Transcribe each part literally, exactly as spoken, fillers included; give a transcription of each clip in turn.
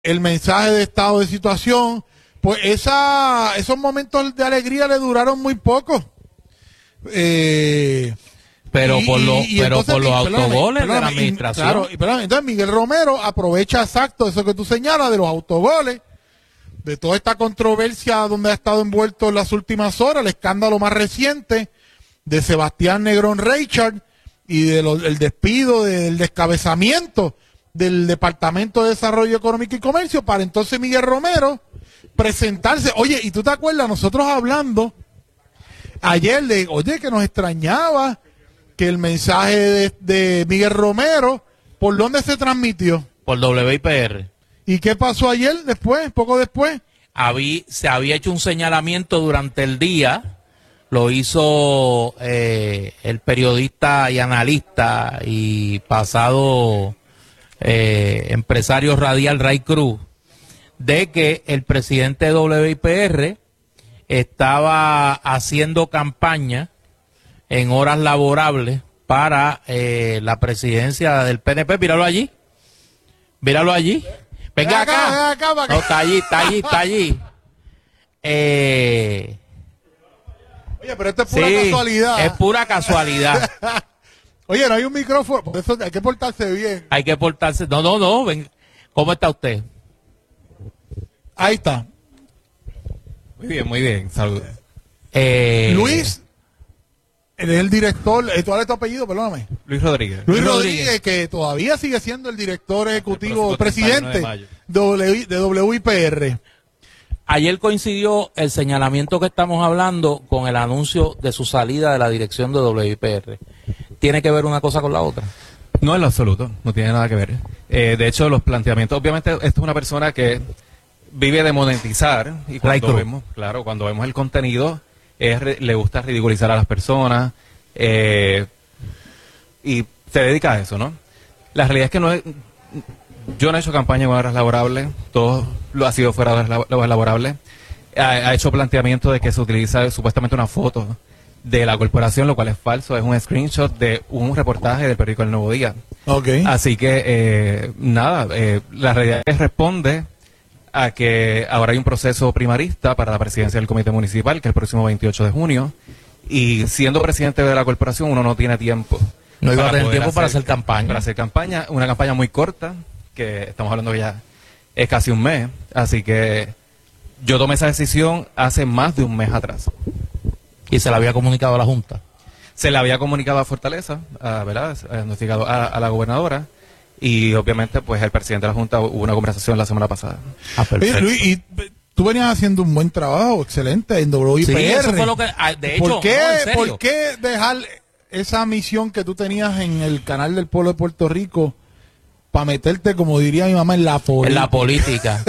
el mensaje de estado de situación, pues esa, esos momentos de alegría le duraron muy poco. Eh, pero y, por, lo, y, y pero entonces, por los perdóname, autogoles perdóname, de la administración. Y, claro, y, perdóname, entonces Miguel Romero aprovecha exacto eso que tú señalas de los autogoles, de toda esta controversia donde ha estado envuelto en las últimas horas, el escándalo más reciente de Sebastián Negrón Reichard y del despido, del descabezamiento del Departamento de Desarrollo Económico y Comercio, para entonces Miguel Romero presentarse. Oye, y tú te acuerdas, nosotros hablando ayer de, oye, que nos extrañaba que el mensaje de, de Miguel Romero, ¿por dónde se transmitió? Por W I P R. ¿Y qué pasó ayer después, poco después? Habí, se había hecho un señalamiento durante el día, lo hizo eh, el periodista y analista y pasado eh, empresario radial Ray Cruz, de que el presidente de W I P R estaba haciendo campaña en horas laborables para eh, la presidencia del P N P. Míralo allí, míralo allí. Venga acá, ven acá, ven acá. No, está allí, está allí, está allí. Eh, Oye, pero esto es pura sí, casualidad. es pura casualidad. Oye, no hay un micrófono, por eso hay que portarse bien. Hay que portarse. No, no, no. Ven. ¿Cómo está usted? Ahí está. Muy bien, muy bien. Saludos. Eh, Luis, él es el director, eh, ¿cuál es tu apellido? Perdóname. Luis Rodríguez. Luis Rodríguez. Rodríguez, que todavía sigue siendo el director ejecutivo, El próximo presidente treinta y nueve de mayo. W- de W I P R. Ayer coincidió el señalamiento que estamos hablando con el anuncio de su salida de la dirección de W I P R. ¿Tiene que ver una cosa con la otra? No, en lo absoluto, no tiene nada que ver. Eh, de hecho, los planteamientos, obviamente, esta es una persona que vive de monetizar y cuando Right, vemos, claro, cuando vemos el contenido, es, re- le gusta ridiculizar a las personas eh, y se dedica a eso, ¿no? La realidad es que no es, yo no he hecho campaña en horas laborables, todo lo ha sido fuera de horas lab- laborables. Ha, ha hecho planteamiento de que se utiliza supuestamente una foto de la corporación, lo cual es falso, es un screenshot de un reportaje del periódico El Nuevo Día. Ok. Así que, eh, nada, eh, la realidad es que responde a que ahora hay un proceso primarista para la presidencia del comité municipal, que es el próximo veintiocho de junio, y siendo presidente de la corporación uno no tiene tiempo. No iba a tener poder tiempo para hacer campaña. Para hacer campaña, una campaña muy corta, que estamos hablando que ya es casi un mes, así que yo tomé esa decisión hace más de un mes atrás. Y se la había comunicado a la Junta. Se le había comunicado a Fortaleza, a, ¿verdad? Se ha notificado a, a la gobernadora, y obviamente pues el presidente de la Junta hubo una conversación la semana pasada. Ah, perfecto. Oye, Luis, y eh, tú venías haciendo un buen trabajo, excelente, en W I P R. Sí, eso fue lo que, ah, de hecho, ¿Por qué, no, en serio. ¿Por qué dejar esa misión que tú tenías en el canal del pueblo de Puerto Rico para meterte, como diría mi mamá, en la política? En la política.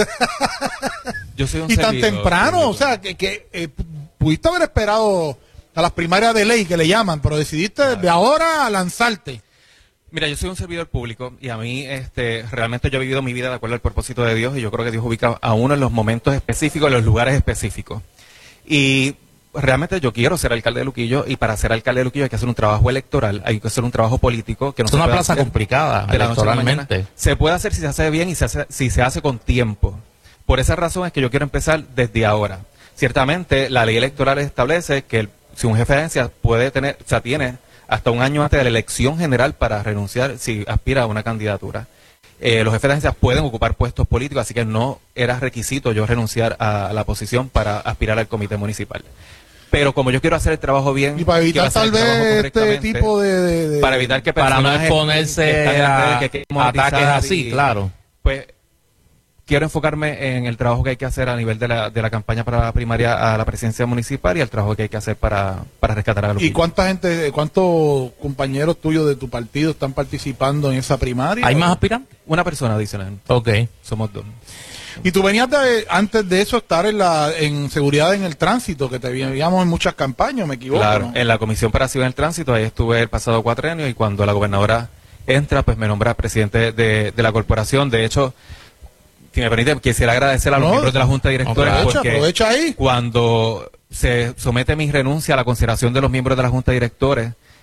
Yo soy un Y tan servidor temprano, público. o sea, que, que eh, pudiste haber esperado a las primarias de ley que le llaman, pero decidiste desde ahora lanzarte. Mira, yo soy un servidor público y a mí este, realmente yo he vivido mi vida de acuerdo al propósito de Dios y yo creo que Dios ubica a uno en los momentos específicos, en los lugares específicos. Y realmente yo quiero ser alcalde de Luquillo y para ser alcalde de Luquillo hay que hacer un trabajo electoral, hay que hacer un trabajo político. Que no Es se una puede plaza hacer complicada de la noche a la mañana. electoralmente. Se puede hacer si se hace bien y se hace, si se hace con tiempo. Por esa razón es que yo quiero empezar desde ahora. Ciertamente la ley electoral establece que el, si un jefe de agencia puede tener, o sea, tiene hasta un año antes de la elección general para renunciar si aspira a una candidatura. Eh, los jefes de agencias pueden ocupar puestos políticos, así que no era requisito yo renunciar a la posición para aspirar al comité municipal. Pero como yo quiero hacer el trabajo bien... Y para quiero evitar hacer tal el trabajo vez este correctamente, tipo de... de- de- Para evitar que Para no personajes que exponerse están en las a redes que quieren monetizar ataques así, y- claro. Pues quiero enfocarme en el trabajo que hay que hacer a nivel de la, de la campaña para la primaria a la presidencia municipal y el trabajo que hay que hacer para, para rescatar a ¿Y Luquillo. cuánta gente, cuántos compañeros tuyos de tu partido están participando en esa primaria? ¿Hay más aspirantes? Una persona adicional. Ok. Somos dos. Y tú venías de, antes de eso estar en la en seguridad en el tránsito, que te veíamos en muchas campañas, me equivoco. Claro, ¿no? en la Comisión para Ciudad en el Tránsito, ahí estuve el pasado cuatrenio y cuando la gobernadora entra, pues me nombra presidente de, de la corporación. De hecho, si me permite, quisiera agradecer a los No, miembros de la Junta de Directores aprovecha, porque aprovecha ahí. cuando se somete mi renuncia a la consideración de los miembros de la Junta de Directores,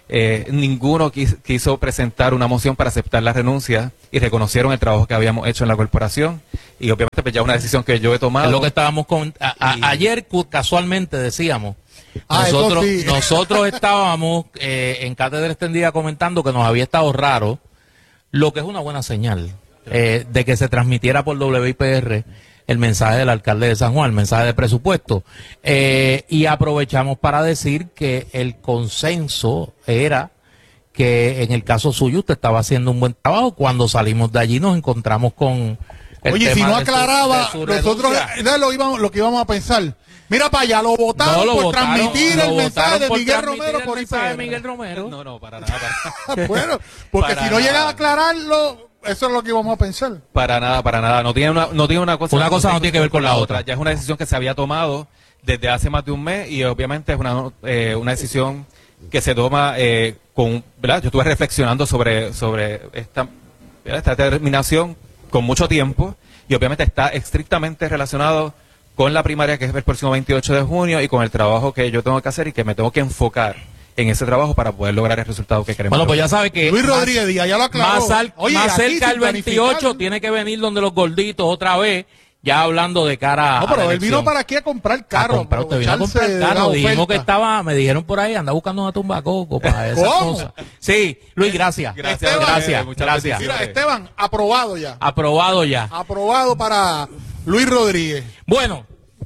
eh, ninguno quis, quiso presentar una moción para aceptar la renuncia y reconocieron el trabajo que habíamos hecho en la corporación. Y obviamente pues ya una decisión que yo he tomado. Es lo que estábamos con, a, a, y, ayer casualmente decíamos, ah, nosotros, sí. nosotros estábamos eh, en Cátedra Extendida comentando que nos había estado raro, lo que es una buena señal, eh, de que se transmitiera por W I P R el mensaje del alcalde de San Juan, el mensaje de presupuesto. Eh, y aprovechamos para decir que el consenso era que en el caso suyo usted estaba haciendo un buen trabajo. Cuando salimos de allí nos encontramos con el Oye, tema si no de su- aclaraba, de su nosotros renuncia. era lo, íbamos, lo que íbamos a pensar. Mira para allá, lo votaron No, lo por votaron, transmitir lo el mensaje votaron de por Miguel transmitir Romero el por mensaje de I P R. Miguel Romero. No, no, para nada. Para, Bueno, porque Para si no llegan nada. a aclararlo, eso es lo que íbamos a pensar. para nada, para nada. No tiene una, no tiene una cosa. Una cosa no tiene que ver con la otra. Ya es una decisión que se había tomado desde hace más de un mes y obviamente es una, eh, una decisión que se toma eh, con, ¿verdad? Yo estuve reflexionando sobre, sobre esta, ¿verdad? esta determinación con mucho tiempo y obviamente está estrictamente relacionado con la primaria que es el próximo veintiocho de junio y con el trabajo que yo tengo que hacer y que me tengo que enfocar en ese trabajo para poder lograr el resultado que queremos. Bueno, pues ya lograr. sabe que Luis más- Rodríguez Díaz ya lo aclaró. Más, al- Oye, más aquí cerca sin del veintiocho planificar. tiene que venir donde los gorditos otra vez, ya hablando de cara No, a la pero él elección. vino para aquí a comprar carro. A comprar, usted vino a aprovecharse comprar de la carro. Dijimos oferta. que estaba, me dijeron por ahí, anda buscando una tumba coco para esas ¿Cómo? cosas. Sí, Luis, gracias. Gracias, Esteban, gracias, eh, muchas gracias. bendiciones. Mira, Esteban, aprobado ya. Aprobado ya. Aprobado para Luis Rodríguez. Bueno,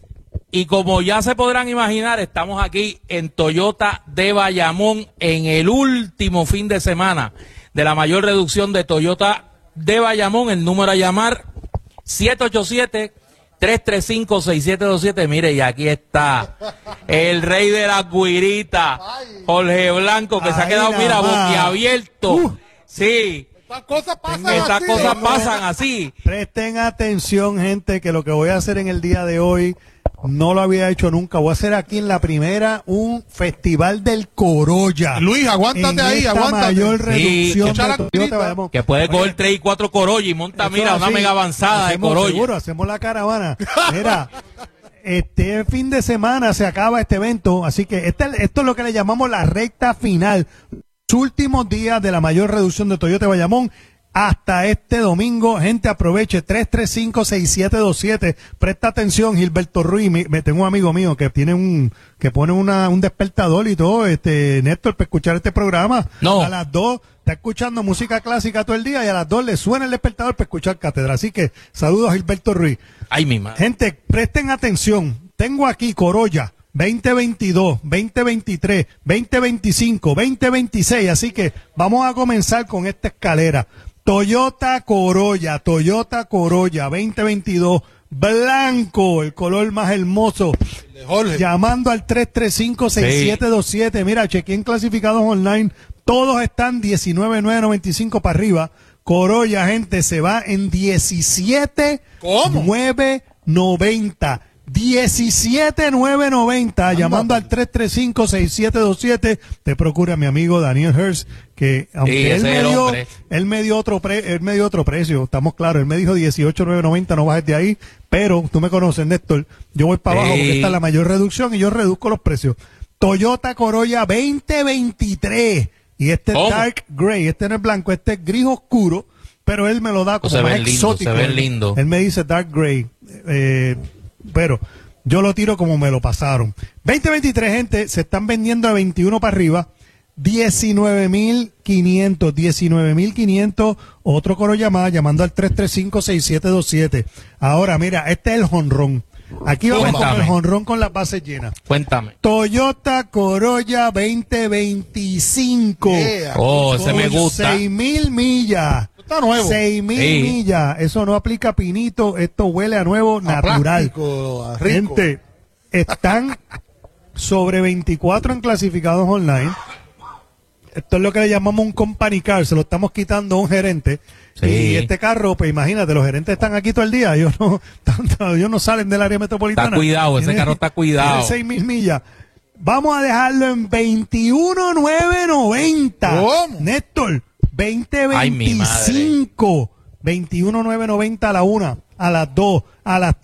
y como ya se podrán imaginar, estamos aquí en Toyota de Bayamón en el último fin de semana de la mayor reducción de Toyota de Bayamón. El número a llamar siete ocho siete, tres tres cinco, seis siete dos siete. Mire, y aquí está el rey de la guirita, Jorge Blanco, que se ha Ahí quedado, nada mira, más. boquiabierto. Uh. Sí, Estas cosas pasan estas así, cosas ¿no? pasan así. Presten atención, gente, que lo que voy a hacer en el día de hoy no lo había hecho nunca. Voy a hacer aquí en la primera un festival del Corolla. Luis, aguántate en ahí, esta aguántate. mayor Sí, reducción echa la de Toyota curita. Bayamón. Que puede coger tres y cuatro Corolla y monta, Eso mira, una así, mega avanzada de hacemos, Corolla. Seguro, hacemos la caravana. Mira, este fin de semana se acaba este evento, así que este, esto es lo que le llamamos la recta final. Los últimos días de la mayor reducción de Toyota Bayamón. Hasta este domingo, gente, aproveche tres tres cinco, seis siete dos siete. Presta atención, Gilberto Ruiz. Me, me tengo un amigo mío que tiene un, que pone una, un despertador y todo, este, Néstor, para escuchar este programa. No. A las dos, está escuchando música clásica todo el día y a las dos le suena el despertador para escuchar cátedra. Así que, saludos a Gilberto Ruiz. Ay, mi madre. Gente, presten atención. Tengo aquí Corolla veinte veintidós, veinte veintitrés, veinte veinticinco, veinte veintiséis. Así que vamos a comenzar con esta escalera. Toyota Corolla, Toyota Corolla veinte veintidós, blanco, el color más hermoso. De Jorge. Llamando al tres tres cinco, seis siete dos siete. Mira, chequeen clasificados online. Todos están diecinueve mil novecientos noventa y cinco para arriba. Corolla, gente, se va en diecisiete mil novecientos noventa. diecisiete mil novecientos noventa. Llamando al tres tres cinco, seis siete dos siete. Te procura mi amigo Daniel Hurst, que aunque Sí, él, ese me es el dio, hombre. él me dio otro pre, él me dio otro precio, estamos claros. Él me dijo dieciocho mil novecientos noventa, no bajes de ahí. Pero tú me conoces, Néstor. Yo voy para abajo Sí. porque esta es la mayor reducción y yo reduzco los precios. Toyota Corolla veinte veintitrés. Y este es ¿Cómo? dark gray, este no es blanco, este es gris oscuro, pero él me lo da como Se más ven lindo, exótico. se ven lindo. Él me dice dark gray, eh, pero yo lo tiro como me lo pasaron. veinte veintitrés, gente, se están vendiendo a veintiuno para arriba, diecinueve mil quinientos, diecinueve mil quinientos, otro Corolla más, llamando al tres tres cinco, seis siete dos siete. Ahora, mira, este es el jonrón. Aquí vamos con Cuéntame. el jonrón con las bases llenas. Cuéntame. Toyota Corolla veinte veinticinco. Yeah. Oh, ese me gusta. seis mil millas. Está nuevo. seis mil Sí. millas. Eso no aplica a pinito. Esto huele a nuevo A natural. plástico, a rico. Gente, están sobre veinticuatro en clasificados online. Esto es lo que le llamamos un company car. Se lo estamos quitando a un gerente. Sí. Y este carro, pues imagínate, los gerentes están aquí todo el día. Ellos no, tanto- ellos no salen del área metropolitana. Está cuidado, ese Tiene- carro está cuidado. tiene seis mil millas. Vamos a dejarlo en veintiuno mil novecientos noventa. ¿Cómo? Néstor, veinte Ay, mi madre. veinticinco. veintiuno mil novecientos noventa a la una, a las dos, a las tres.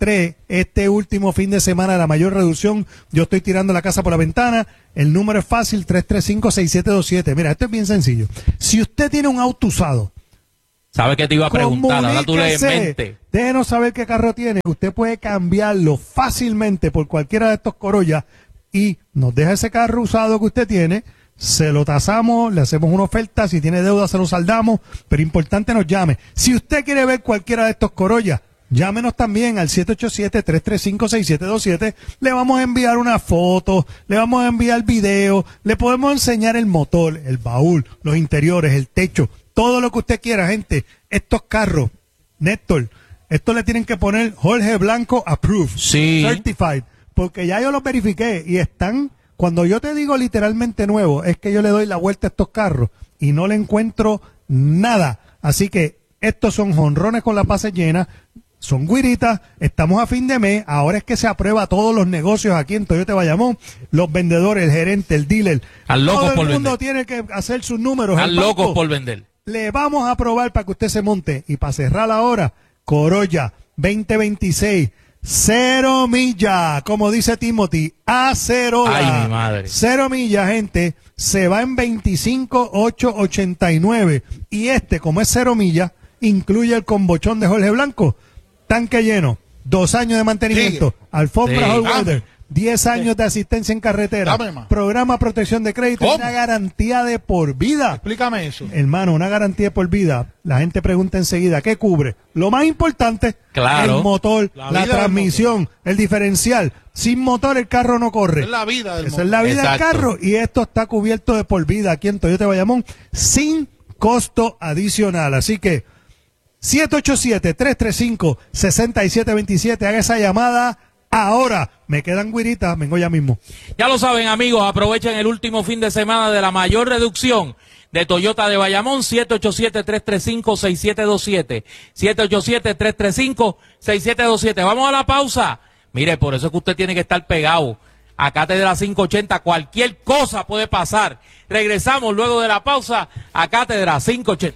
este último fin de semana de la mayor reducción. Yo estoy tirando la casa por la ventana. El número es fácil, tres tres cinco, seis siete dos siete. Mira, esto es bien sencillo. Si usted tiene un auto usado, ¿sabe qué te iba a preguntar? Ahora tú le mente. Déjenos saber qué carro tiene. Usted puede cambiarlo fácilmente por cualquiera de estos Corolla y nos deja ese carro usado que usted tiene. Se lo tasamos, le hacemos una oferta. Si tiene deuda, se lo saldamos. Pero importante, nos llame. Si usted quiere ver cualquiera de estos Corolla, llámenos también al siete ocho siete, tres tres cinco, seis siete dos siete. Le vamos a enviar una foto, le vamos a enviar video, le podemos enseñar el motor, el baúl, los interiores, el techo, todo lo que usted quiera, gente. Estos carros, Néstor, estos le tienen que poner Jorge Blanco Approved, sí. Certified, porque ya yo los verifiqué y están... Cuando yo te digo literalmente nuevo, es que yo le doy la vuelta a estos carros y no le encuentro nada. Así que estos son jonrones con las bases llenas, son guiritas, estamos a fin de mes, ahora es que se aprueba todos los negocios aquí en Toyota Bayamón, los vendedores, el gerente, el dealer, Al loco todo por el mundo vender. tiene que hacer sus números. Están locos por vender. Le vamos a aprobar para que usted se monte. Y para cerrar ahora, Corolla veinte veintiséis. Cero millas, como dice Timothy, a cero. Ay, mi madre. Cero millas, gente, se va en veinticinco mil ochocientos ochenta y nueve. Y este, como es cero millas, incluye el combochón de Jorge Blanco. Tanque lleno, dos años de mantenimiento, sí. alfombra Sí. all weather, diez años de asistencia en carretera, Dame más. programa protección de crédito, ¿Cómo? una garantía de por vida. Explícame eso. Hermano, una garantía de por vida. La gente pregunta enseguida, ¿qué cubre? Lo más importante, Claro. el motor, La la, vida del transmisión, el diferencial. Sin motor el carro no corre. Es la vida del Esa motor. es la vida Exacto. del carro y esto está cubierto de por vida aquí en Toyota Bayamón sin costo adicional. Así que siete ocho siete, tres tres cinco, seis siete dos siete, haga esa llamada ahora. Me quedan guiritas, vengo ya mismo. Ya lo saben, amigos, aprovechen el último fin de semana de la mayor reducción de Toyota de Bayamón, siete ocho siete, tres tres cinco, seis siete dos siete, siete ocho siete, tres tres cinco, seis siete dos siete. Vamos a la pausa. Mire, por eso es que usted tiene que estar pegado a Cátedra quinientos ochenta. Cualquier cosa puede pasar. Regresamos luego de la pausa a Cátedra quinientos ochenta.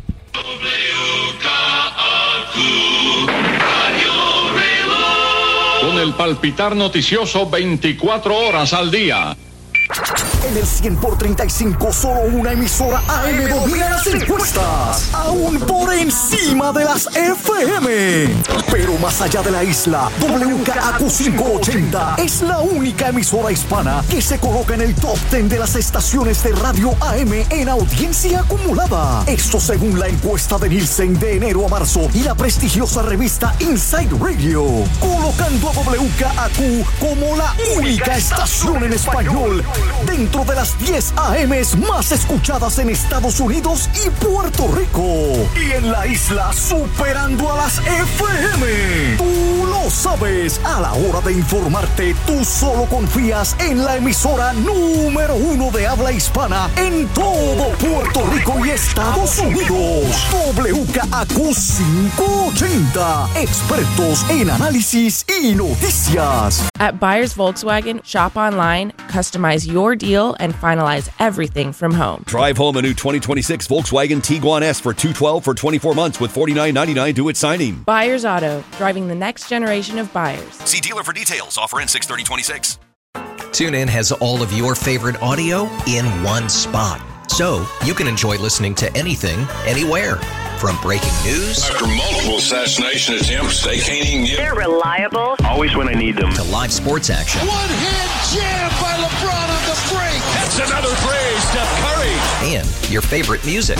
Con el palpitar noticioso veinticuatro horas al día. En el cien por treinta y cinco, solo una emisora A M domina las encuestas, aún por encima de las F M. Pero más allá de la isla, W K A Q quinientos ochenta es la única emisora hispana que se coloca en el top diez de las estaciones de radio A M en audiencia acumulada. Esto según la encuesta de Nielsen de enero a marzo y la prestigiosa revista Inside Radio, colocando a W K A Q como la única estación en español dentro de las diez A Ms más escuchadas en Estados Unidos y Puerto Rico. Y en la isla superando a las F M. Tú lo sabes, a la hora de informarte, tú solo confías en la emisora número uno de habla hispana en todo Puerto Rico y Estados Unidos. W K A Q quinientos ochenta. Expertos en análisis y noticias. At Buyers Volkswagen, shop online, customize your deal, and finalize everything from home. Drive home a new twenty twenty-six Volkswagen Tiguan S for two hundred twelve dollars for twenty-four months with forty-nine ninety-nine due at signing. Buyers Auto, driving the next generation of buyers. See dealer for details. Offer ends six thirty twenty-six. TuneIn has all of your favorite audio in one spot, so you can enjoy listening to anything, anywhere. From breaking news After multiple assassination attempts, they can't even get... They're reliable. Always when I need them. to live sports action One-hand jam by LeBron on the break. That's another three, Steph Curry. and your favorite music.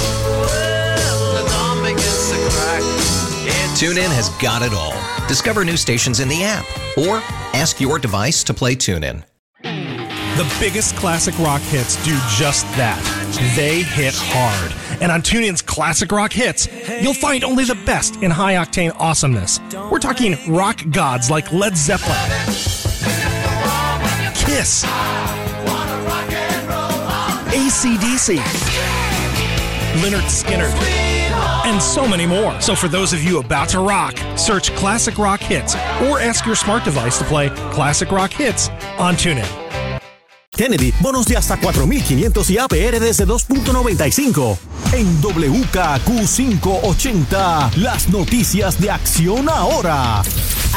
TuneIn has got it all. Discover new stations in the app or ask your device to play TuneIn. The biggest classic rock hits do just that. They hit hard. And on TuneIn's Classic Rock Hits, you'll find only the best in high-octane awesomeness. We're talking rock gods like Led Zeppelin, Kiss, A C D C, Lynyrd Skynyrd, and so many more. So for those of you about to rock, search Classic Rock Hits or ask your smart device to play Classic Rock Hits on TuneIn. Kennedy, bonos de hasta cuatro mil quinientos y A P R desde dos punto noventa y cinco. En W K Q quinientos ochenta, las noticias de Acción Ahora.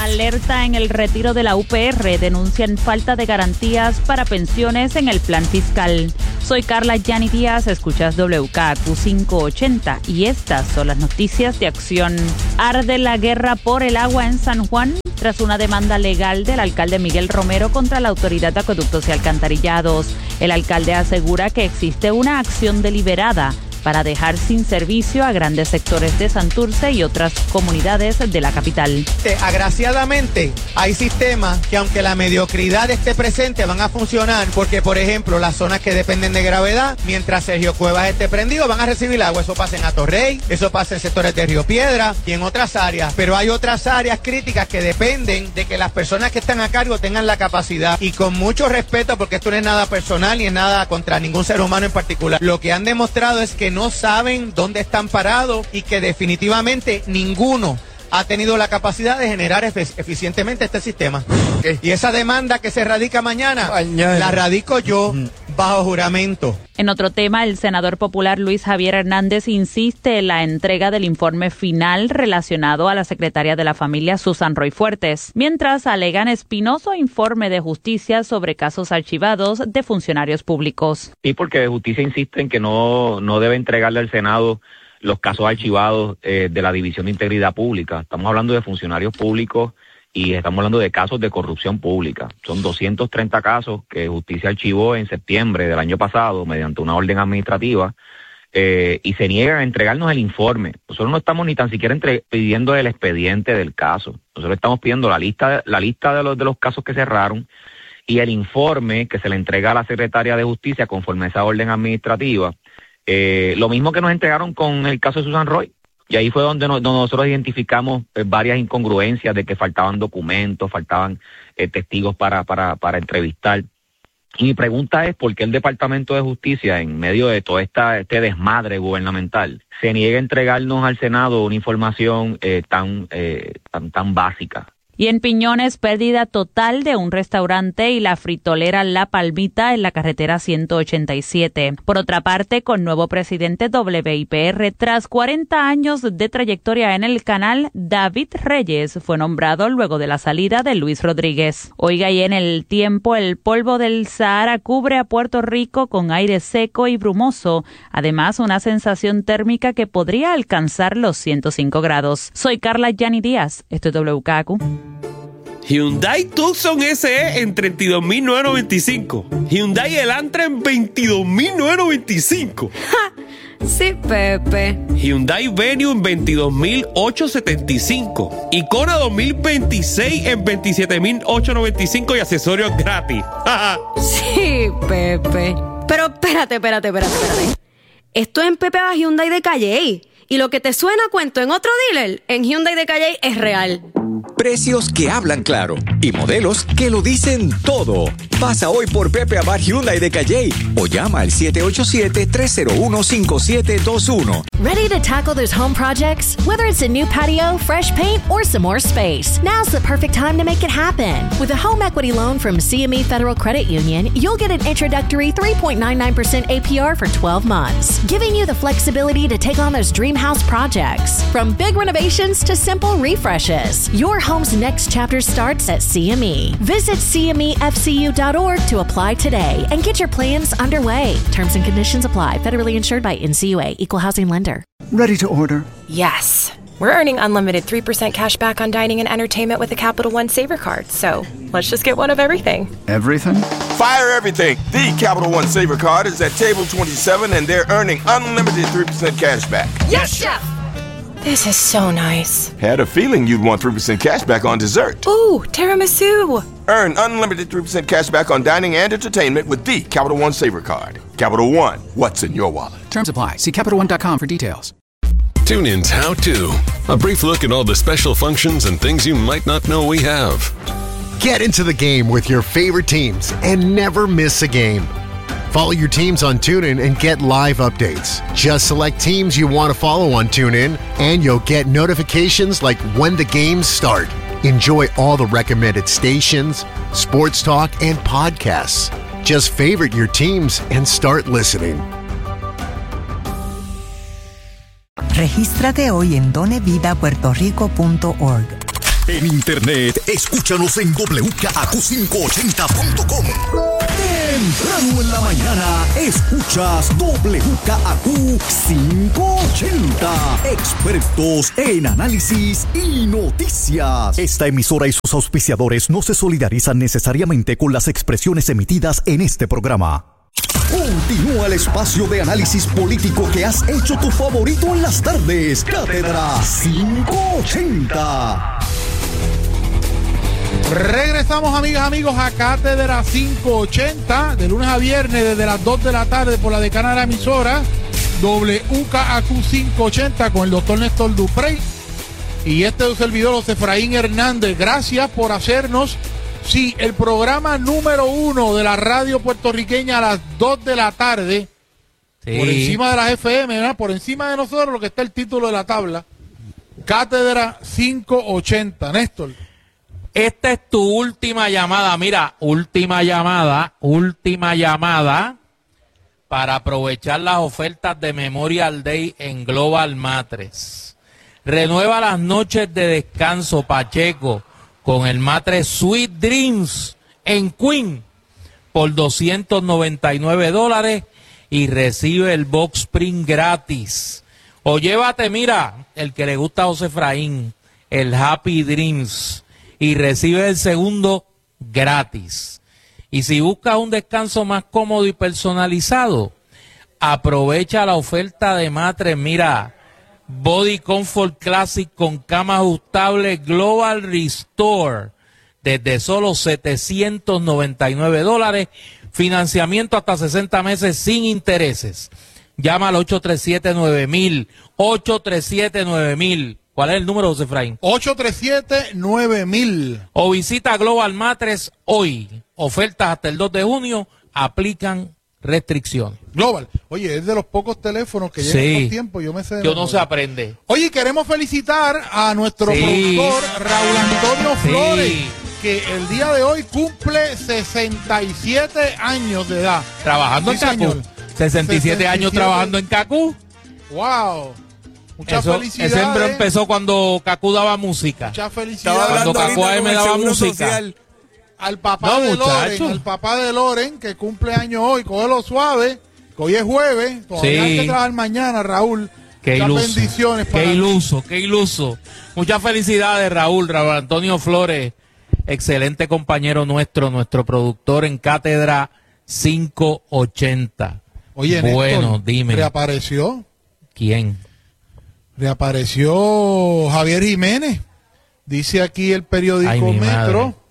Alerta en el retiro de la U P R. Denuncian falta de garantías para pensiones en el plan fiscal. Soy Carla Yani Díaz, escuchas W K Q quinientos ochenta y estas son las noticias de acción. Arde la guerra por el agua en San Juan tras una demanda legal del alcalde Miguel Romero contra la Autoridad de Acueductos y Alcantarillados. El alcalde asegura que existe una acción deliberada para dejar sin servicio a grandes sectores de Santurce y otras comunidades de la capital. Agraciadamente, hay sistemas que aunque la mediocridad esté presente, van a funcionar porque, por ejemplo, las zonas que dependen de gravedad, mientras Sergio Cuevas esté prendido, van a recibir agua. Eso pasa en Atorrey, eso pasa en sectores de Río Piedra y en otras áreas. Pero hay otras áreas críticas que dependen de que las personas que están a cargo tengan la capacidad. Y con mucho respeto, porque esto no es nada personal ni es nada contra ningún ser humano en particular, lo que han demostrado es que no saben dónde están parados y que definitivamente ninguno ha tenido la capacidad de generar efe- eficientemente este sistema. Okay. Y esa demanda que se radica mañana, mañana. la radico yo mm. bajo juramento. En otro tema, el senador popular Luis Javier Hernández insiste en la entrega del informe final relacionado a la secretaria de la familia Susan Roy Fuertes, mientras alegan espinoso informe de justicia sobre casos archivados de funcionarios públicos. Sí, porque justicia insiste en que no, no debe entregarle al Senado los casos archivados eh, de la División de Integridad Pública. Estamos hablando de funcionarios públicos y estamos hablando de casos de corrupción pública. Son doscientos treinta casos que justicia archivó en septiembre del año pasado mediante una orden administrativa eh, y se niega a entregarnos el informe. Nosotros no estamos ni tan siquiera entre, pidiendo el expediente del caso. Nosotros estamos pidiendo la lista, la lista de los, de los casos que cerraron y el informe que se le entrega a la Secretaria de Justicia conforme a esa orden administrativa. Eh, lo mismo que nos entregaron con el caso de Susan Roy, y ahí fue donde, no, donde nosotros identificamos eh, varias incongruencias de que faltaban documentos, faltaban eh, testigos para, para, para entrevistar. Y mi pregunta es, ¿por qué el Departamento de Justicia, en medio de todo esta, este desmadre gubernamental, se niega a entregarnos al Senado una información eh, tan, eh, tan, tan básica? Y en Piñones, pérdida total de un restaurante y la fritolera La Palmita en la carretera ciento ochenta y siete. Por otra parte, con nuevo presidente W I P R, tras cuarenta años de trayectoria en el canal, David Reyes fue nombrado luego de la salida de Luis Rodríguez. Oiga, y en el tiempo, el polvo del Sahara cubre a Puerto Rico con aire seco y brumoso. Además, una sensación térmica que podría alcanzar los ciento cinco grados. Soy Carla Yani Díaz. Esto es W K Q. Hyundai Tucson S E en treinta y dos mil novecientos noventa y cinco. Hyundai Elantra en veintidós mil novecientos noventa y cinco. ¡Ja! Sí, Pepe. Hyundai Venue en veintidós mil ochocientos setenta y cinco. Y Kona dos mil veintiséis en veintisiete mil ochocientos noventa y cinco y accesorios gratis. Sí, Pepe. Pero espérate, espérate, espérate, espérate. Esto es en Pepe va Hyundai de Calley. Y lo que te suena a cuento en otro dealer, en Hyundai de Calley es real. Precios que hablan claro y modelos que lo dicen todo. Pasa hoy por Pepe Abad Hyundai de Calley o llama al siete ocho siete, tres cero uno, cinco siete dos uno. Ready to tackle those home projects? Whether it's a new patio, fresh paint, or some more space, now's the perfect time to make it happen. With a home equity loan from C M E Federal Credit Union, you'll get an introductory three point nine nine percent A P R for twelve months, giving you the flexibility to take on those dream house projects. From big renovations to simple refreshes, your home's next chapter starts at C M E. Visit C M E F C U dot org to apply today and get your plans underway. Terms and conditions apply. Federally insured by N C U A. Equal housing lender. Ready to order? Yes. We're earning unlimited three percent cash back on dining and entertainment with a Capital One Saver card. So let's just get one of everything. Everything? Fire everything. The Capital One Saver card is at table twenty-seven and they're earning unlimited three percent cash back. Yes, Chef! This is so nice. Had a feeling you'd want three percent cash back on dessert. Ooh, tiramisu. Earn unlimited three percent cash back on dining and entertainment with the Capital One Saver card. Capital One, what's in your wallet? Terms apply. See Capital One dot com for details. TuneIn's How To. A brief look at all the special functions and things you might not know we have. Get into the game with your favorite teams and never miss a game. Follow your teams on TuneIn and get live updates. Just select teams you want to follow on TuneIn, and you'll get notifications like when the games start. Enjoy all the recommended stations, sports talk, and podcasts. Just favorite your teams and start listening. Regístrate hoy en done vida puerto rico punto org. En internet, escúchanos en doble u k a q quinientos ochenta punto com. Temprano en la mañana, escuchas doble u k a q quinientos ochenta. Expertos en análisis y noticias. Esta emisora y sus auspiciadores no se solidarizan necesariamente con las expresiones emitidas en este programa. Continúa el espacio de análisis político que has hecho tu favorito en las tardes. Cátedra quinientos ochenta. Regresamos, amigas, amigos, a Cátedra quinientos ochenta, de lunes a viernes, desde las dos de la tarde, por la decana de la emisora, doble u k a q quinientos ochenta, con el doctor Néstor Duprey. Y este es un servidor, José Efraín Hernández. Gracias por hacernos, sí, el programa número uno de la radio puertorriqueña a las dos de la tarde, sí, por encima de las F M, ¿verdad? Por encima de nosotros, lo que está el título de la tabla, Cátedra quinientos ochenta. Néstor. Esta es tu última llamada, mira, última llamada, última llamada para aprovechar las ofertas de Memorial Day en Global Mattress. Renueva las noches de descanso, Pacheco, con el Mattress Sweet Dreams en Queen por doscientos noventa y nueve dólares y recibe el box spring gratis. O llévate, mira, el que le gusta a José Efraín, el Happy Dreams, y recibe el segundo gratis. Y si buscas un descanso más cómodo y personalizado, aprovecha la oferta de Mattress. Mira, Body Comfort Classic con cama ajustable Global Restore desde solo setecientos noventa y nueve dólares, financiamiento hasta sesenta meses sin intereses. Llama al ocho tres siete nueve mil, ocho tres siete nueve mil. ¿Cuál es el número, José Efraín? ocho tres siete nueve mil. O visita Global Mattress hoy. Ofertas hasta el dos de junio. Aplican restricciones. Global. Oye, es de los pocos teléfonos que llevan sí. por tiempo. Yo me sé. Yo no se aprende. Oye, queremos felicitar a nuestro sí. productor Raúl Antonio Flores, sí. que el día de hoy cumple sesenta y siete años de edad. Trabajando sí, en Cacú. sesenta y siete años trabajando en Cacú. Wow. Muchas Eso, felicidades. Ese hombre empezó cuando Cacú daba música. Muchas felicidades. Cuando Cacú A M daba música. Social. Al papá no, de muchacho. Loren, al papá de Loren, que cumple años hoy, cógelo suave, que hoy es jueves, todavía sí. hay que trabajar mañana, Raúl. Qué Muchas iluso. bendiciones para Qué iluso, qué iluso. Muchas felicidades, Raúl, Raúl Antonio Flores, excelente compañero nuestro, nuestro productor en Cátedra quinientos ochenta. Oye, bueno, Néstor, dime. ¿reapareció? ¿Quién? Reapareció Javier Jiménez. Dice aquí el periódico Ay, Metro madre.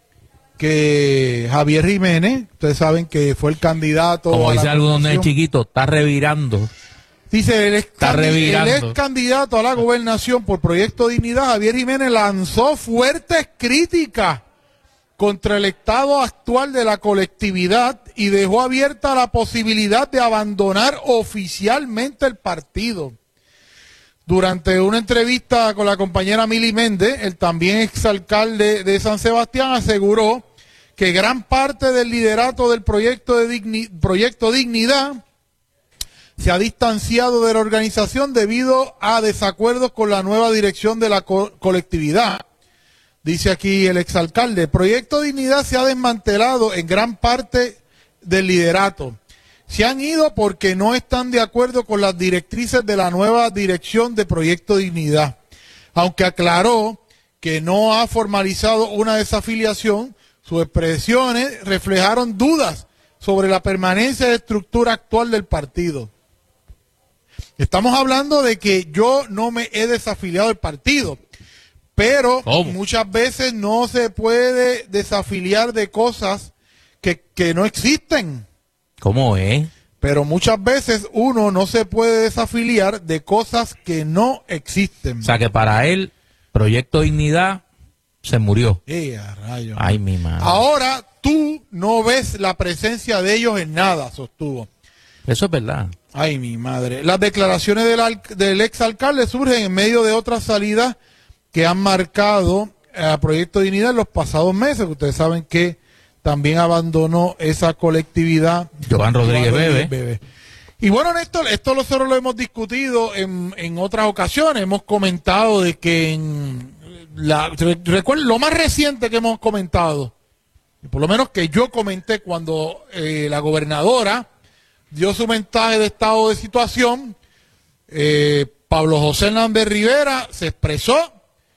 que Javier Jiménez, ustedes saben que fue el candidato. Como dice algunos nenes chiquitos, está revirando. Dice el ex, está revirando. el ex candidato a la gobernación por Proyecto Dignidad, Javier Jiménez, lanzó fuertes críticas contra el estado actual de la colectividad y dejó abierta la posibilidad de abandonar oficialmente el partido. Durante una entrevista con la compañera Mili Méndez, el también exalcalde de San Sebastián aseguró que gran parte del liderato del proyecto, de Digni- proyecto Dignidad se ha distanciado de la organización debido a desacuerdos con la nueva dirección de la co- colectividad. Dice aquí el exalcalde, el Proyecto Dignidad se ha desmantelado en gran parte del liderato. Se han ido porque no están de acuerdo con las directrices de la nueva dirección de Proyecto Dignidad. Aunque aclaró que no ha formalizado una desafiliación, sus expresiones reflejaron dudas sobre la permanencia de estructura actual del partido. Estamos hablando de que yo no me he desafiliado del partido, pero ¿Cómo? muchas veces no se puede desafiliar de cosas que, que no existen. ¿Cómo es? Pero muchas veces uno no se puede desafiliar de cosas que no existen. O sea que para él, Proyecto Dignidad se murió. Eh, a rayos. Ay, mi madre. Ahora tú no ves la presencia de ellos en nada, sostuvo. Eso es verdad. Ay, mi madre. Las declaraciones del, al- del exalcalde surgen en medio de otras salidas que han marcado a Proyecto Dignidad en los pasados meses. Ustedes saben que también abandonó esa colectividad. Joan Rodríguez Bebe. Bebe. Y bueno, Néstor, esto nosotros lo hemos discutido en, en otras ocasiones. Hemos comentado de que en, la, recuerdo lo más reciente que hemos comentado, por lo menos que yo comenté cuando eh, la gobernadora dio su mensaje de estado de situación, eh, Pablo José Hernández Rivera se expresó,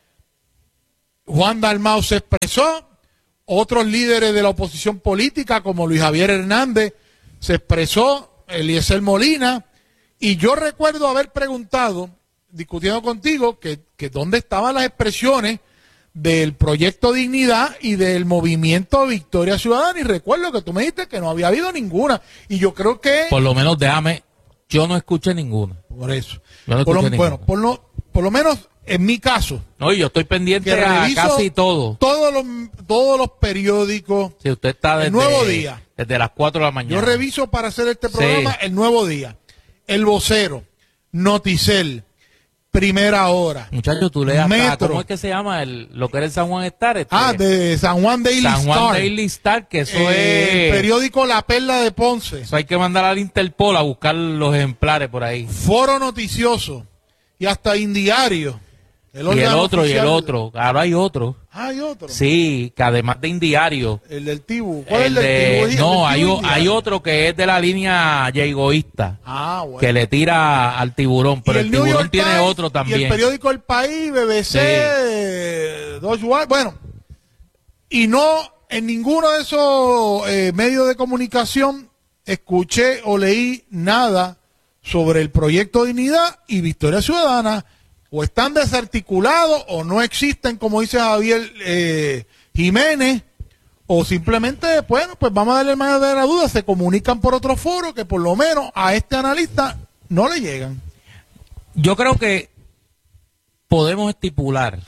Juan Dalmau se expresó, otros líderes de la oposición política como Luis Javier Hernández se expresó, Eliezer Molina, y yo recuerdo haber preguntado, discutiendo contigo, que, que dónde estaban las expresiones del Proyecto Dignidad y del Movimiento Victoria Ciudadana, y recuerdo que tú me dijiste que no había habido ninguna, y yo creo que... Por lo menos déjame, yo no escuché ninguna. Por eso. Yo no por escuché lo, ninguna. bueno, por lo, por lo menos en mi caso. No, yo estoy pendiente que a casi todo. Todos los, todos los periódicos. Si usted está desde, el Nuevo Día. Desde las cuatro de la mañana. Yo reviso para hacer este programa sí. El Nuevo Día, El Vocero, Noticel, Primera Hora. Muchachos, tú leas Metro. hasta, ¿cómo es que se llama el, lo que era el San Juan Star? Este, ah, de San Juan Daily San Juan Star. Daily Star, que eso eh, es... El periódico La Perla de Ponce. Eso hay que mandar al Interpol a buscar los ejemplares por ahí. Foro Noticioso y hasta Indiario. El y el otro, oficial. y el otro. Ahora hay otro. Ah, hay otro. Sí, que además de Indiario. El del Tibu. ¿Cuál el es el de, del Tibu? No, el hay, Tibu hay otro que es de la línea Yegoísta. Ah, bueno. Que le tira al tiburón, pero el, el tiburón tiene Times, otro también. Y el periódico El País, B B C, sí. Deutsche Welle, bueno. Y no, en ninguno de esos eh, medios de comunicación escuché o leí nada sobre el Proyecto Dignidad y Victoria Ciudadana. O están desarticulados o no existen, como dice Javier eh, Jiménez, o simplemente, bueno, pues vamos a darle más de la duda, se comunican por otro foro que por lo menos a este analista no le llegan. Yo creo que podemos estipular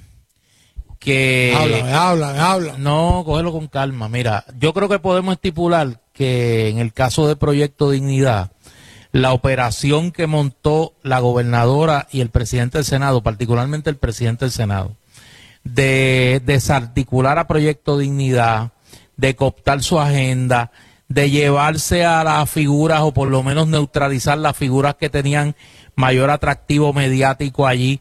que... Habla, habla, habla. No, cógelo con calma. Mira, yo creo que podemos estipular que en el caso de Proyecto Dignidad, la operación que montó la gobernadora y el presidente del Senado, particularmente el presidente del Senado, de desarticular a Proyecto Dignidad, de cooptar su agenda, de llevarse a las figuras o por lo menos neutralizar las figuras que tenían mayor atractivo mediático allí,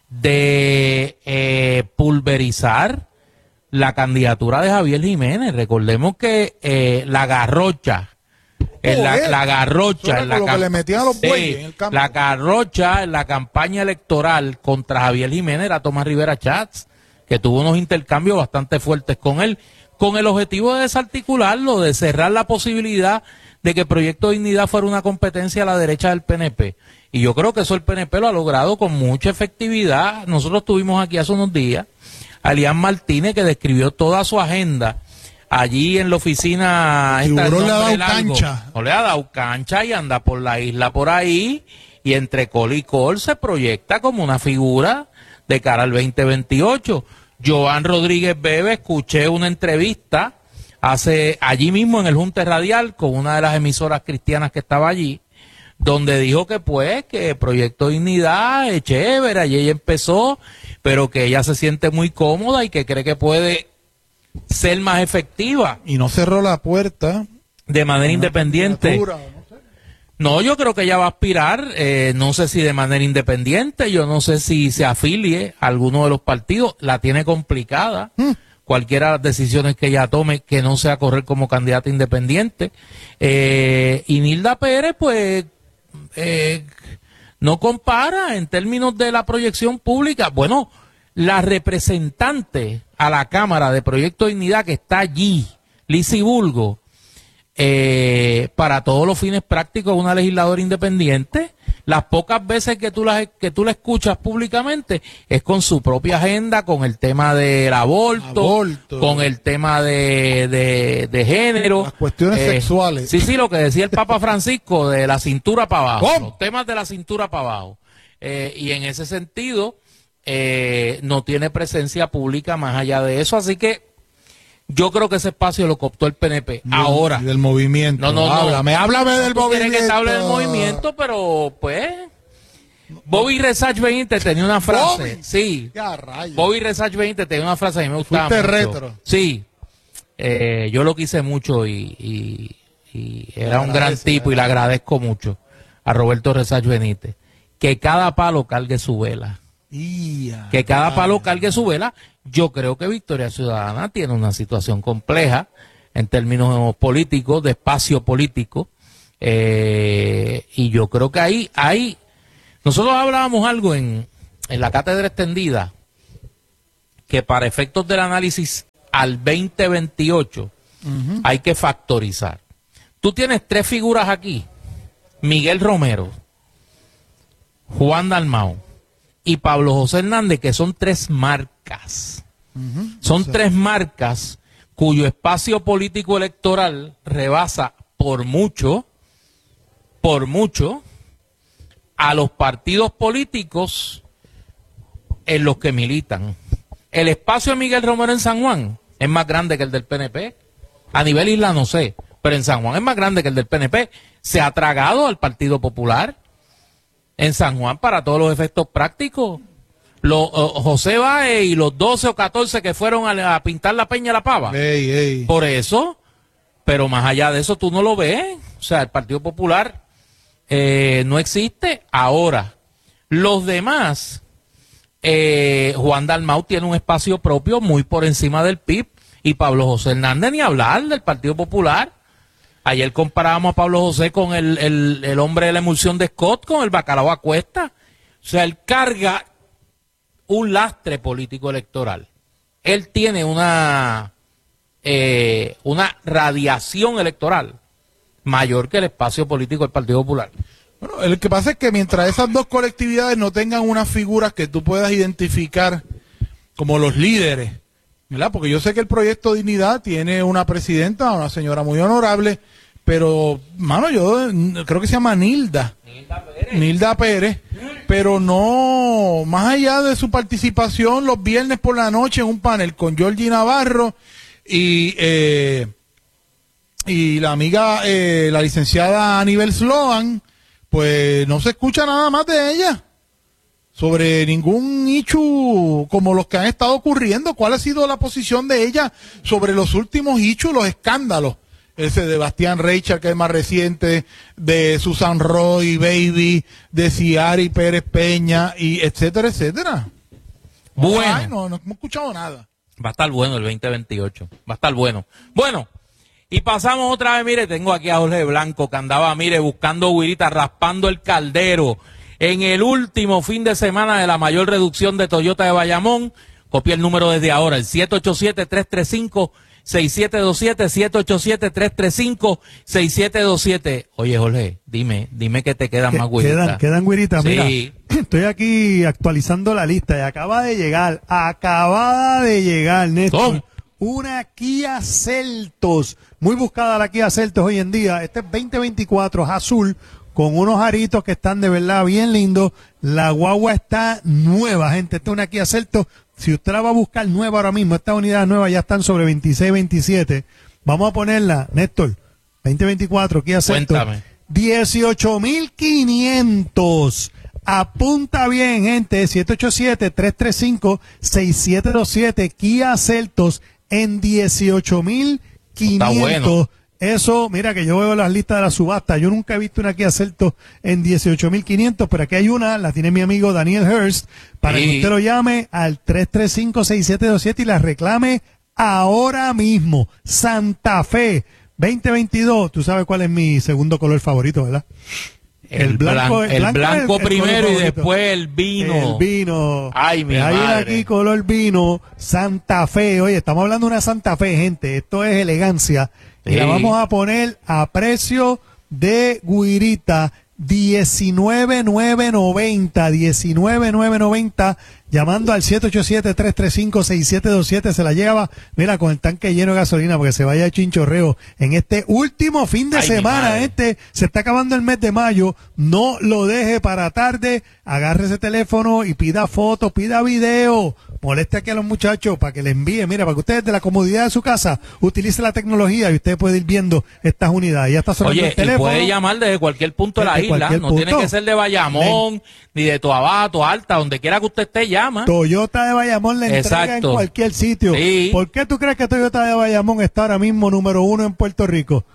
de eh, pulverizar la candidatura de Javier Jiménez. Recordemos que eh, la garrocha, En la, la garrocha, en la, lo que le metían a los bueyes sí, en el campo. La garrocha en la campaña electoral contra Javier Jiménez era Tomás Rivera Chats, que tuvo unos intercambios bastante fuertes con él, con el objetivo de desarticularlo, de cerrar la posibilidad de que Proyecto Dignidad fuera una competencia a la derecha del P N P. Y yo creo que eso el P N P lo ha logrado con mucha efectividad. Nosotros tuvimos aquí hace unos días a Elian Martínez, que describió toda su agenda allí en la oficina. Esta, no le ha dado largo, cancha. No le ha dado cancha y anda por la isla por ahí. Y entre col y col se proyecta como una figura de cara al veinte veintiocho. Joan Rodríguez Bebe, escuché una entrevista hace allí mismo en el Junte Radial con una de las emisoras cristianas que estaba allí, donde dijo que pues que Proyecto Dignidad es chévere, allí ella empezó, pero que ella se siente muy cómoda y que cree que puede ser más efectiva. Y no cerró la puerta. De manera independiente. No, no, yo creo que ella va a aspirar, eh, no sé si de manera independiente, yo no sé si se afilie a alguno de los partidos, la tiene complicada. Mm. Cualquiera de las decisiones que ella tome, que no sea correr como candidata independiente. Eh, y Nilda Pérez, pues, eh, no compara en términos de la proyección pública. Bueno, la representante a la Cámara de Proyecto Dignidad que está allí, Lizy Bulgo, eh, para todos los fines prácticos una legisladora independiente. Las pocas veces que tú la, que tú la escuchas públicamente es con su propia agenda, con el tema del aborto, aborto. con el tema de, de, de género. Las cuestiones eh, sexuales. Sí, sí, lo que decía el Papa Francisco, de la cintura para abajo. ¿Cómo? Los temas de la cintura para abajo. Eh, y en ese sentido, eh, no tiene presencia pública más allá de eso. Así que yo creo que ese espacio lo cooptó el P N P. Y ahora. Del movimiento. No, no, háblame, no. háblame del no movimiento. que te hable del movimiento, pero pues. Bobby Resach Benítez tenía una frase. Bobby. Sí. Ya, rayos. Bobby Resach Benítez tenía una frase que a mí me gustaba Fuiste mucho. retro. Sí. Eh, yo lo quise mucho y, y, y era un gran tipo y le agradezco mucho a Roberto Resach Benítez. Que cada palo cargue su vela. Yeah. Que cada palo cargue su vela. Yo creo que Victoria Ciudadana tiene una situación compleja en términos políticos, de espacio político. Eh, y yo creo que ahí, ahí, nosotros hablábamos algo en, en la cátedra extendida, que para efectos del análisis al veinte veintiocho uh-huh. hay que factorizar. Tú tienes tres figuras aquí: Miguel Romero, Juan Dalmau y Pablo José Hernández, que son tres marcas. Uh-huh. Son sí. tres marcas cuyo espacio político electoral rebasa por mucho, por mucho, a los partidos políticos en los que militan. El espacio de Miguel Romero en San Juan es más grande que el del P N P. A nivel isla no sé, pero en San Juan es más grande que el del P N P. Se ha tragado al Partido Popular en San Juan para todos los efectos prácticos. Los, uh, José Báez y los doce o catorce que fueron a, a pintar la Peña La Pava. Ey, ey. Por eso, pero más allá de eso tú no lo ves. O sea, el Partido Popular eh, no existe. Ahora, los demás, eh, Juan Dalmau tiene un espacio propio muy por encima del P I B, y Pablo José Hernández ni hablar del Partido Popular. Ayer comparábamos a Pablo José con el, el, el hombre de la emulsión de Scott, con el bacalao a cuesta. O sea, él carga un lastre político electoral. Él tiene una eh, una radiación electoral mayor que el espacio político del Partido Popular. Bueno, lo que pasa es que mientras esas dos colectividades no tengan unas figuras que tú puedas identificar como los líderes, ¿verdad? Porque yo sé que el Proyecto Dignidad tiene una presidenta, una señora muy honorable, pero, mano, yo creo que se llama Nilda. Nilda Pérez. Nilda Pérez, pero no, más allá de su participación los viernes por la noche en un panel con Georgie Navarro y eh, y la amiga, eh, la licenciada Aníbal Sloan, pues no se escucha nada más de ella sobre ningún issue como los que han estado ocurriendo. ¿Cuál ha sido la posición de ella sobre los últimos issues, los escándalos? Ese de Bastián Reichard, que es más reciente, de Susan Roy, Baby, de Ciari Pérez Peña, y etcétera, etcétera. Bueno. Ay, no, no hemos escuchado nada. Va a estar bueno el veinte veintiocho. Va a estar bueno. Bueno, y pasamos otra vez. Mire, tengo aquí a Jorge Blanco, que andaba, mire, buscando guirita, raspando el caldero en el último fin de semana de la mayor reducción de Toyota de Bayamón. Copia el número desde ahora, el siete ocho siete, tres tres cinco, seis siete dos siete, siete ocho siete, tres tres cinco, seis siete dos siete. Oye, Jorge, dime, dime que te quedan más güiritas. Quedan, quedan güiritas, sí. Mira, estoy aquí actualizando la lista y acaba de llegar, acabada de llegar, Néstor, una Kia Seltos, muy buscada la Kia Seltos hoy en día. Este es veinte veinticuatro, es azul, con unos aritos que están de verdad bien lindos. La guagua está nueva, gente. Esta es una Kia Seltos. Si usted la va a buscar nueva ahora mismo, estas unidades nuevas ya están sobre veintiséis, veintisiete. Vamos a ponerla, Néstor, veinte veinticuatro, Kia Seltos. Cuéntame. dieciocho mil quinientos. Apunta bien, gente. siete ocho siete, tres tres cinco, seis siete dos siete. Kia Seltos en dieciocho mil quinientos. Está bueno. Eso, mira que yo veo las listas de la subasta. Yo nunca he visto una Kia Seltos en dieciocho mil quinientos, pero aquí hay una, la tiene mi amigo Daniel Hurst, para sí. que usted lo llame al tres tres cinco, seis siete dos siete y la reclame ahora mismo. Santa Fe, veinte veintidós. Tú sabes cuál es mi segundo color favorito, ¿verdad? El, el blanco, blanco, el blanco, blanco el, primero el y después el vino. El vino. Ay, mi Hay madre. aquí color vino, Santa Fe. Oye, estamos hablando de una Santa Fe, gente. Esto es elegancia. Sí. Y la vamos a poner a precio de guirita, diecinueve mil novecientos noventa, diecinueve mil novecientos noventa, llamando al siete ocho siete, tres tres cinco, seis siete dos siete. Se la lleva, mira, con el tanque lleno de gasolina, porque se vaya de chinchorreo en este último fin de Ay, semana. Este se está acabando el mes de mayo. No lo deje para tarde. Agarre ese teléfono y pida fotos, pida video. Moleste aquí a los muchachos para que le envíen, mira, para que ustedes de la comodidad de su casa utilice la tecnología y usted puede ir viendo estas unidades. Ya está sonando Oye, el teléfono. Oye, puede llamar desde cualquier punto de la Desde isla, cualquier no punto. tiene que ser de Bayamón, Ven. ni de Toabato, Alta, donde quiera que usted esté, llama. Toyota de Bayamón le entrega Exacto. en cualquier sitio. Sí. ¿Por qué tú crees que Toyota de Bayamón está ahora mismo número uno en Puerto Rico?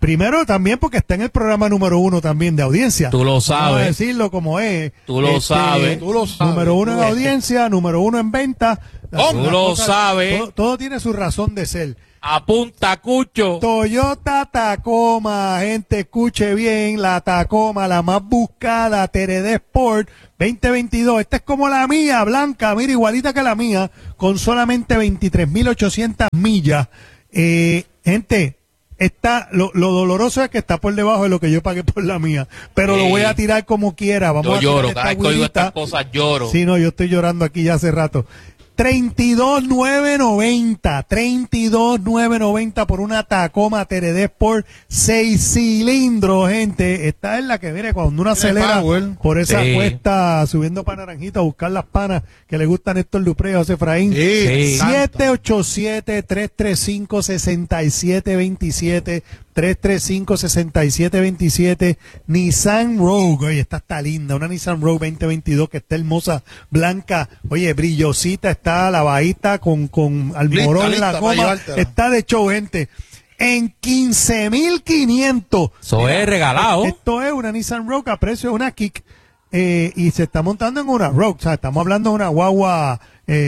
Primero también porque está en el programa número uno también de audiencia. Tú lo sabes. Vamos a decirlo como es. Tú lo Este, sabes. Tú lo sabes. Número uno en audiencia, número uno en venta. Las- Tú las lo cosas- sabes. Todo, todo tiene su razón de ser. Apunta, Cucho. Toyota Tacoma, gente, escuche bien, la Tacoma, la más buscada, T R D Sport veinte veintidós. Esta es como la mía, blanca, mira, igualita que la mía, con solamente veintitrés mil ochocientas millas. Eh, gente, está, lo, lo doloroso es que está por debajo de lo que yo pagué por la mía, pero Sí. lo voy a tirar como quiera. Vamos Yo a tirar lloro, esta cada vez que oigo güerita. estas cosas lloro. Sí, no, yo estoy llorando aquí ya hace rato. treinta y dos mil novecientos noventa, treinta y dos mil novecientos noventa por una Tacoma T R D Sport seis cilindros, gente. Esta es la que viene cuando uno Tiene acelera power. por esa Sí. cuesta subiendo para Naranjito a buscar las panas que le gustan estos Lupreo, José Efraín. Sí, siete ocho siete, tres tres cinco, seis siete dos siete, tres tres cinco, seis siete dos siete. Nissan Rogue, oye, esta está linda, una Nissan Rogue veinte veintidós que está hermosa, blanca, oye, brillosita, está lavadita con, con almorón Lista, en la lista para goma, llevártela. está de show, gente. En quince mil quinientos. Eso es regalado. Esto es una Nissan Rogue a precio de una Kick. Eh, y se está montando en una Rogue, o sea, estamos hablando de una guagua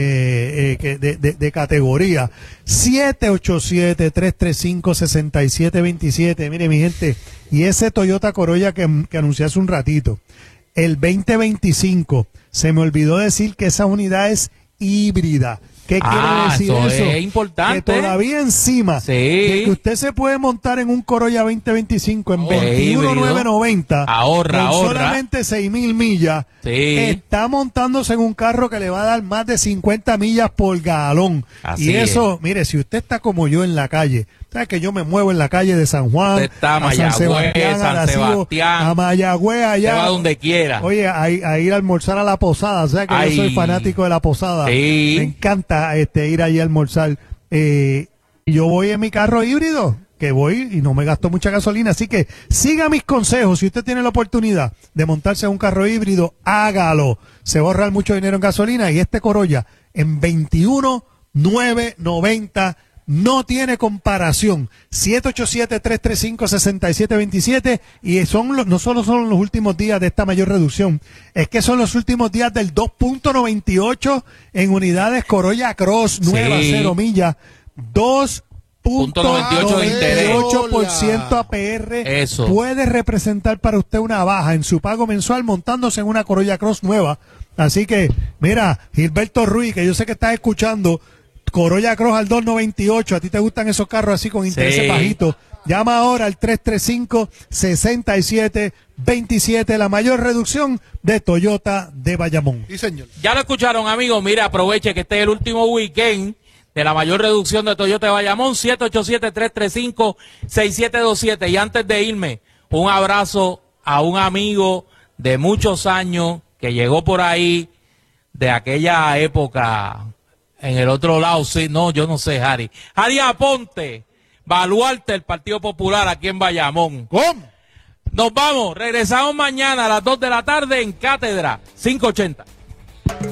eh, eh, que de, de, de categoría. siete ocho siete, tres tres cinco, seis siete dos siete. Mire, mi gente, y ese Toyota Corolla que, que anuncié hace un ratito, el veinte veinticinco, se me olvidó decir que esa unidad es híbrida. ¿Qué Ah, quiere decir eso eso? es importante. Que todavía encima Sí. de que usted se puede montar en un Corolla veinte veinticinco en Oh, veintiuno mil híbrido. novecientos noventa Ahorra, con ahorra. solamente seis mil millas, Sí. está montándose en un carro que le va a dar más de cincuenta millas por galón. Así y eso, mire, si usted está como yo en la calle, sabe que yo me muevo en la calle de San Juan, Usted está a a San Mayagüez, Sebastián, a San Arecibo, Sebastián. a Mayagüez, allá. Se va donde quiera. Oye, a, a ir a almorzar a la posada, o sea que Ay. yo soy fanático de la posada. Sí. Me encanta este ir allí a almorzar. Eh, yo voy en mi carro híbrido, que voy y no me gasto mucha gasolina, así que siga mis consejos. Si usted tiene la oportunidad de montarse en un carro híbrido, hágalo. Se va a ahorrar mucho dinero en gasolina y este Corolla en veintiuno mil novecientos noventa no tiene comparación. siete ocho siete, tres tres cinco, seis siete dos siete. Y son los, no solo son los últimos días de esta mayor reducción, es que son los últimos días del dos punto noventa y ocho en unidades Corolla Cross nueva, Sí. cero millas, dos punto noventa y ocho de interés. noventa y ocho por ciento A P R. Eso. Puede representar para usted una baja en su pago mensual montándose en una Corolla Cross nueva. Así que, mira, Gilberto Ruiz, que yo sé que estás escuchando, Corolla Cross al dos noventa y ocho, a ti te gustan esos carros así con intereses Sí. bajitos. Llama ahora al tres tres cinco, seis siete dos siete, la mayor reducción de Toyota de Bayamón. Sí, señor. Ya lo escucharon, amigos. Mire, aproveche que este es el último weekend de la mayor reducción de Toyota de Bayamón. siete ocho siete, tres tres cinco, seis siete dos siete. Y antes de irme, un abrazo a un amigo de muchos años que llegó por ahí de aquella época en el otro lado. Sí, no, yo no sé, Harry. Harry Aponte, baluarte del Partido Popular aquí en Bayamón. ¿Cómo? Nos vamos, regresamos mañana a las dos de la tarde en Cátedra cinco ochenta.